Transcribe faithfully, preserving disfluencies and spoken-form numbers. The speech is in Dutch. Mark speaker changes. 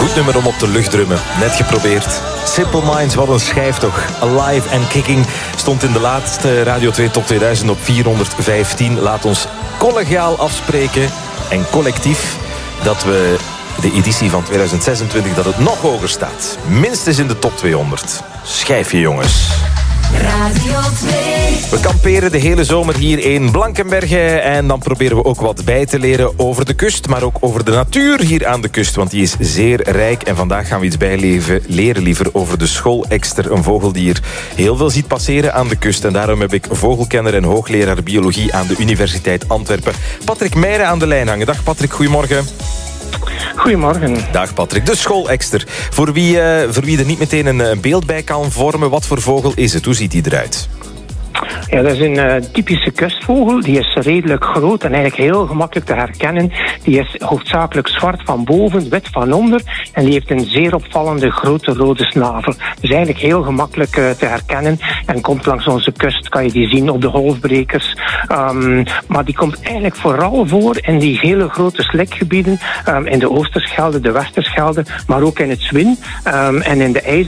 Speaker 1: goed nummer om op te luchtdrummen. Net geprobeerd. Simple Minds, wat een schijf toch. Alive and Kicking stond in de laatste Radio twee Top tweeduizend op vierhonderdvijftien. Laat ons collegiaal afspreken en collectief dat we de editie van tweeduizend zesentwintig dat het nog hoger staat. Minstens in de top tweehonderd. Schijfje, jongens.
Speaker 2: Radio twee.
Speaker 1: We kamperen de hele zomer hier in Blankenberge en dan proberen we ook wat bij te leren over de kust, maar ook over de natuur hier aan de kust, want die is zeer rijk. En vandaag gaan we iets bijleven, leren liever over de schoolekster, een vogel die hier heel veel ziet passeren aan de kust. En daarom heb ik vogelkenner en hoogleraar biologie aan de Universiteit Antwerpen, Patrick Meijeren, aan de lijn hangen. Dag Patrick, goedemorgen.
Speaker 3: Goedemorgen.
Speaker 1: Dag Patrick. De schoolekster. Voor wie, uh, voor wie er niet meteen een, een beeld bij kan vormen, wat voor vogel is het? Hoe ziet die eruit?
Speaker 3: Ja, dat is een uh, typische kustvogel. Die is redelijk groot en eigenlijk heel gemakkelijk te herkennen. Die is hoofdzakelijk zwart van boven, wit van onder. En die heeft een zeer opvallende grote rode snavel. Dus eigenlijk heel gemakkelijk uh, te herkennen. En komt langs onze kust, kan je die zien op de golfbrekers. Um, maar die komt eigenlijk vooral voor in die hele grote slikgebieden. Um, in de Oosterschelde, de Westerschelde, maar ook in het Zwin um, en in de IJzer.